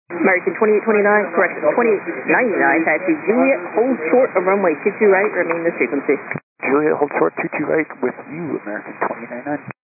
American 2829, correction, 2899, taxi Juliet, hold short of runway 22 right, remain this frequency. Juliet, hold short 22 right with you, American 2899.